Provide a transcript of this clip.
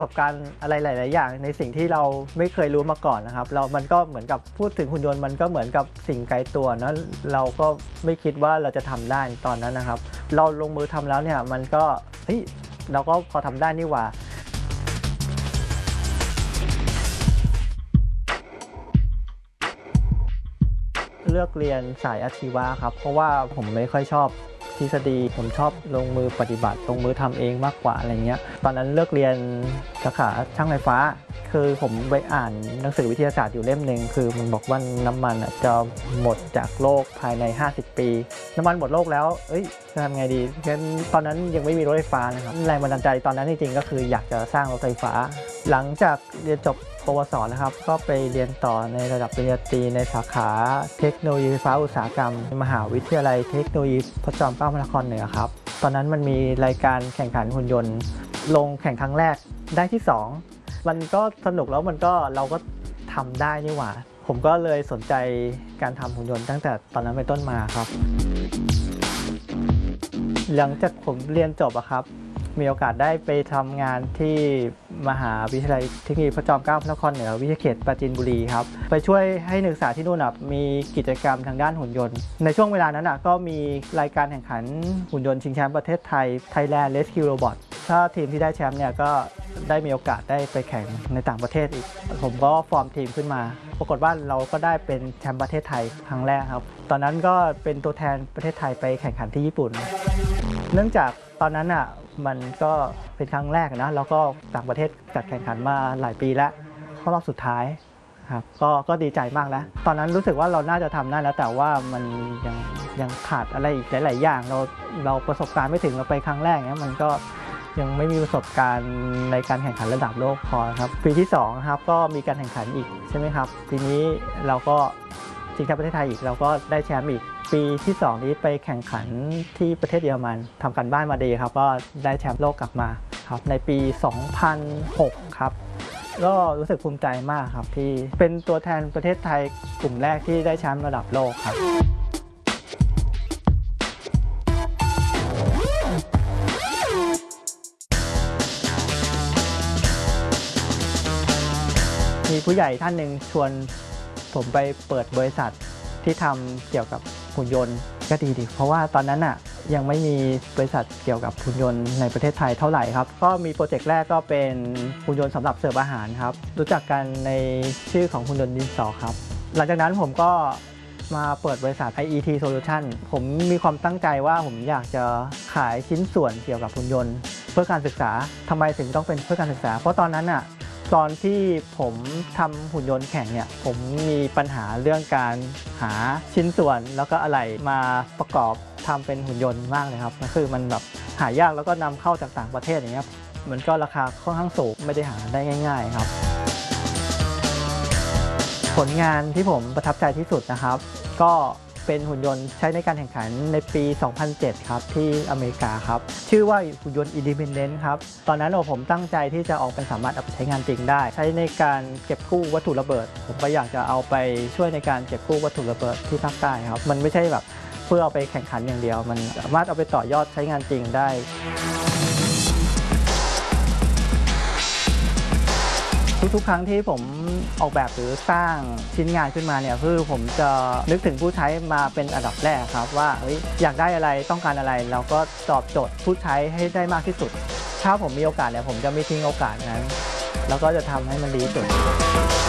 ประสบการณ์อะไรหลายๆอย่างในสิ่งที่เราไม่เคยรู้มาก่อนนะครับมันก็เหมือนกับพูดถึงหุ่นยนต์มันก็เหมือนกับสิ่งไกลตัวนะเราก็ไม่คิดว่าเราจะทำได้ตอนนั้นนะครับเราลงมือทำแล้วเนี่ยมันก็เฮ้ยเราก็พอทำได้นี่หว่าเลือกเรียนสายอาชีวะครับเพราะว่าผมไม่ค่อยชอบทฤษฎีผมชอบลงมือปฏิบัติลงมือทำเองมากกว่าอะไรเงี้ยตอนนั้นเลือกเรียนสาขาช่างไฟฟ้าคือผมไปอ่านหนังสือวิทยาศาสตร์อยู่เล่มหนึ่งคือมันบอกว่าน้ำมันจะหมดจากโลกภายใน50 ปีน้ำมันหมดโลกแล้วจะทำไงดีงั้นตอนนั้นยังไม่มีรถไฟฟ้านะครับแรงบันดาลใจตอนนั้นจริงๆก็คืออยากจะสร้างรถไฟฟ้าหลังจากเรียนจบปวสนะครับก็ไปเรียนต่อในระดับปริญญาตรีในสาขาเทคโนโลยีไฟฟ้าอุตสาหกรรมมหาวิทยาลัยเทคโนโลยีพระจอมเกล้าพระนครเหนือครับตอนนั้นมันมีรายการแข่งขันหุ่นยนต์ลงแข่งครั้งแรกได้ที่2มันก็สนุกแล้วเราก็ทำได้นี่หว่าผมก็เลยสนใจการทำหุ่นยนต์ตั้งแต่ตอนนั้นเป็นต้นมาครับหลังจากผมเรียนจบครับมีโอกาสได้ไปทำงานที่มหาวิทยาลัยเทคโนโลยีพระจอมเกล้าพระนครเหนือวิทยาเขตปราจีนบุรีครับไปช่วยให้นักศึกษาที่นู่นมีกิจกรรมทางด้านหุ่นยนต์ในช่วงเวลานั้นก็มีรายการแข่งขันหุ่นยนต์ชิงแชมป์ประเทศไทย Thailand Rescue Robot ถ้าทีมที่ได้แชมป์เนี่ยก็ได้มีโอกาสได้ไปแข่งในต่างประเทศอีกผมก็ฟอร์มทีมขึ้นมาปรากฏว่าเราก็ได้เป็นแชมป์ประเทศไทยครั้งแรกครับตอนนั้นก็เป็นตัวแทนประเทศไทยไปแข่งขันที่ญี่ปุ่นเนื่องจากตอนนั้นมันก็เป็นครั้งแรกนะแล้วก็ต่างประเทศจัดแข่งขันมาหลายปีแล้วเข้ารอบสุดท้ายครับก็ดีใจมากแล้วตอนนั้นรู้สึกว่าเราน่าจะทำได้แล้วแต่ว่ามันยังขาดอะไรอีกหลายๆอย่างเราประสบการณ์ไม่ถึงเราไปครั้งแรกเนี่ยมันก็ยังไม่มีประสบการณ์ในการแข่งขันระดับโลกพอครับปีที่2ครับก็มีการแข่งขันอีกใช่ไหมครับปีนี้เราก็ชิงแชมป์ประเทศไทยอีกเราก็ได้แชมป์อีกปีที่2นี้ไปแข่งขันที่ประเทศเยอรมันทำการบ้านมาดีครับก็ได้แชมป์โลกกลับมาครับในปี 2006 ครับก็รู้สึกภูมิใจมากครับที่เป็นตัวแทนประเทศไทยกลุ่มแรกที่ได้แชมป์ระดับโลกครับมีผู้ใหญ่ท่านหนึ่งชวนผมไปเปิดบริษัทที่ทำเกี่ยวกับหุ่นยนต์ก็ดีเพราะว่าตอนนั้นยังไม่มีบริษัทเกี่ยวกับหุ่นยนต์ในประเทศไทยเท่าไหร่ครับก็มีโปรเจกต์แรกก็เป็นหุ่นยนต์สำหรับเสิร์ฟอาหารครับรู้จักกันในชื่อของหุ่นยนต์ดินสอครับหลังจากนั้นผมก็มาเปิดบริษัท IET Solution ผมมีความตั้งใจว่าผมอยากจะขายชิ้นส่วนเกี่ยวกับหุ่นยนต์เพื่อการศึกษาทำไมถึงต้องเป็นเพื่อการศึกษาเพราะตอนนั้นตอนที่ผมทำหุ่นยนต์แข่งเนี่ยผมมีปัญหาเรื่องการหาชิ้นส่วนแล้วก็อะไรมาประกอบทำเป็นหุ่นยนต์มากเลยครับคือมันแบบหายากแล้วก็นำเข้าจากต่างประเทศอย่างเงี้ยมันก็ราคาค่อนข้างสูงไม่ได้หาได้ง่ายๆครับผลงานที่ผมประทับใจที่สุดนะครับก็เป็นหุ่นยนต์ใช้ในการแข่งขันในปี 2007 ครับที่อเมริกาครับชื่อว่าหุ่นยนต์ Independent ครับตอนนั้นผมตั้งใจที่จะออกเป็นสามารถเอาไปใช้งานจริงได้ใช้ในการเก็บกู้วัตถุระเบิดผมก็อยากจะเอาไปช่วยในการเก็บกู้วัตถุระเบิดที่ภาคใต้ครับมันไม่ใช่แบบเพื่อเอาไปแข่งขันอย่างเดียวมันสามารถเอาไปต่อยอดใช้งานจริงได้ทุกครั้งที่ผมออกแบบหรือสร้างชิ้นงานขึ้นมาเนี่ยคือผมจะนึกถึงผู้ใช้มาเป็นอันดับแรกครับว่าอยากได้อะไรต้องการอะไรเราก็ตอบโจทย์ผู้ใช้ให้ได้มากที่สุดถ้าผมมีโอกาสเนี่ยผมจะไม่ทิ้งโอกาสนั้นแล้วก็จะทำให้มันดีที่สุด